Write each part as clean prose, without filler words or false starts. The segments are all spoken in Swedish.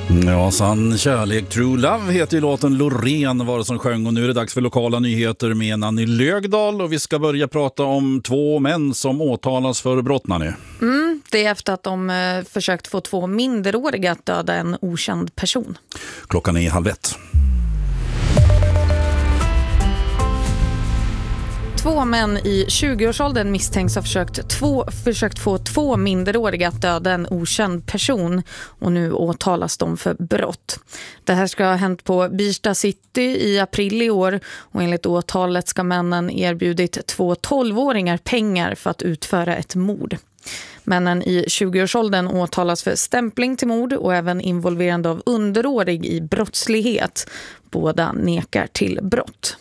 Ja, sann kärlek, True Love heter ju låten. Loreen var det som sjöng, och nu är det dags för lokala nyheter med Nanny Lögdahl, och vi ska börja prata om 2 män som åtalas för brott, Nanny. Det är efter att de försökt få 2 minderåriga att döda en okänd person. Klockan är 12:30. 2 män i 20-årsåldern misstänks ha försökt få 2 minderåriga att döda en okänd person, och nu åtalas de för brott. Det här ska ha hänt på Birsta City i april i år, och enligt åtalet ska männen erbjudit 2 12-åringar pengar för att utföra ett mord. Männen i 20-årsåldern åtalas för stämpling till mord och även involverande av underårig i brottslighet. Båda nekar till brott.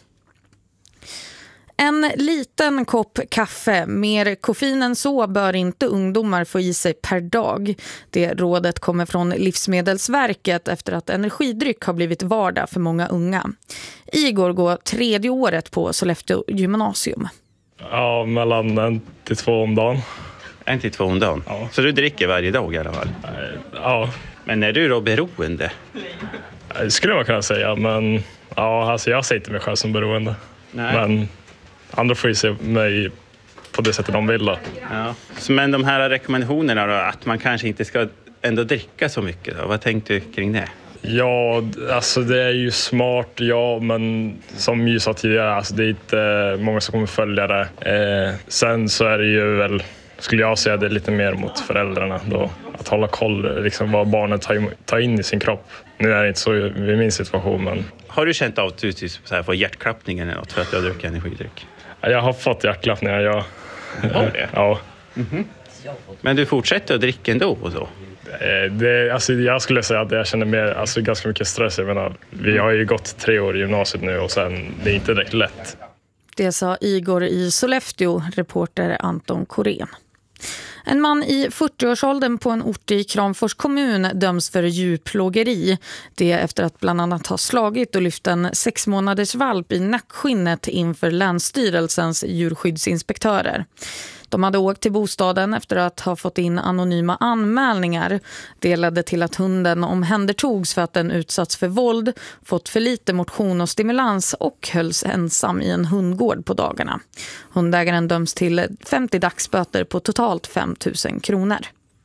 En liten kopp kaffe, mer koffein än så bör inte ungdomar få i sig per dag. Det rådet kommer från Livsmedelsverket efter att energidryck har blivit vardag för många unga. Igor går 3:e året på Sollefteå gymnasium. Ja, mellan 1 till 2 om dagen. 1 till 2 om dagen? Ja. Så du dricker varje dag i alla fall? Ja. Men är du då beroende? Det skulle man kunna säga, men ja, alltså jag ser inte mig själv som beroende. Nej. Men andra får ju se mig på det sättet de vill då. Ja. Men de här rekommendationerna då, att man kanske inte ska ändå dricka så mycket då, vad tänkte du kring det? Ja, alltså det är ju smart, ja, men som jag sa tidigare, alltså det är inte många som kommer följa det. Sen så är det ju väl, skulle jag säga, det är lite mer mot föräldrarna då. Att hålla koll liksom, vad barnet tar in i sin kropp. Nu är det inte så i min situation, men... Har du känt av att du får hjärtklappning eller något för att du har druckit energidryck? Jag har fått hjärtklappningar, ja. Har det? Ja. Mm-hmm. Men du fortsätter att dricka ändå och så? Alltså jag skulle säga att jag känner mer, ganska mycket stress. Jag menar, vi har ju gått 3 år i gymnasiet nu och sen det är inte direkt lätt. Det sa Igor i Sollefteå, reporter Anton Korén. En man i 40-årsåldern på en ort i Kramfors kommun döms för djurplågeri. Det efter att bland annat ha slagit och lyft en 6 månaders valp i nackskinnet inför Länsstyrelsens djurskyddsinspektörer. De hade åkt till bostaden efter att ha fått in anonyma anmälningar. Det ledde till att hunden omhändertogs för att den utsatts för våld, fått för lite motion och stimulans och hölls ensam i en hundgård på dagarna. Hundägaren döms till 50 dagsböter på totalt 5 000 kronor.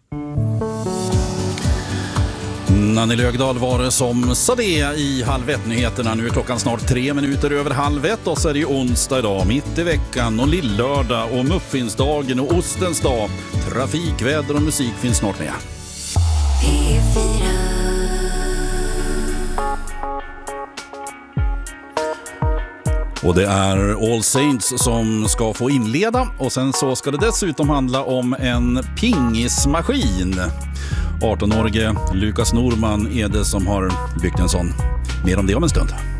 Nanny Lögdahl var det som sa det i 12:30-nyheterna. Nu är klockan snart 3 minuter över 12:30, och så är det ju onsdag idag, mitt i veckan, och lillördag och muffinsdagen och ostens dag. Trafikväder och musik finns snart med. Och det är All Saints som ska få inleda, och sen så ska det dessutom handla om en pingismaskin. 18-årige Lukas Norman är det som har byggt en sån. Mer om det om en stund.